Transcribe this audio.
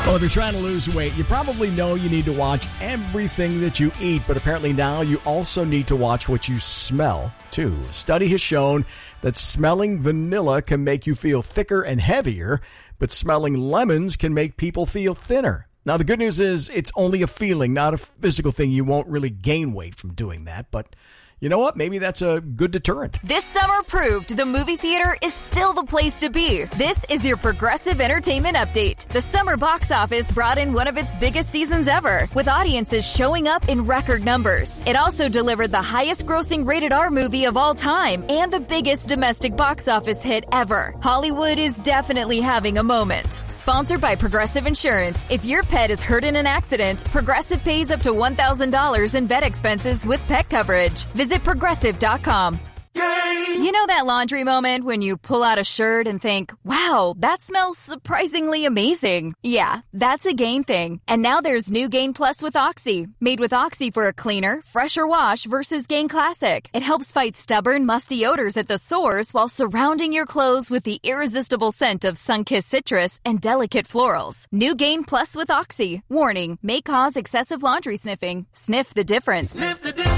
Well, if you're trying to lose weight, you probably know you need to watch everything that you eat, but apparently now you also need to watch what you smell, too. A study has shown that smelling vanilla can make you feel thicker and heavier, but smelling lemons can make people feel thinner. Now, the good news is it's only a feeling, not a physical thing. You won't really gain weight from doing that, but you know what? Maybe that's a good deterrent. This summer proved the movie theater is still the place to be. This is your Progressive Entertainment Update. The summer box office brought in one of its biggest seasons ever, with audiences showing up in record numbers. It also delivered the highest grossing rated R movie of all time and the biggest domestic box office hit ever. Hollywood is definitely having a moment. Sponsored by Progressive Insurance. If your pet is hurt in an accident, Progressive pays up to $1,000 in vet expenses with pet coverage. Visit Progressive.com. You know that laundry moment when you pull out a shirt and think, wow, that smells surprisingly amazing. Yeah, that's a Gain thing. And now there's new Gain Plus with Oxy. Made with Oxy for a cleaner, fresher wash versus Gain Classic. It helps fight stubborn, musty odors at the source while surrounding your clothes with the irresistible scent of sun-kissed citrus and delicate florals. New Gain Plus with Oxy. Warning, may cause excessive laundry sniffing. Sniff the difference. Sniff the difference.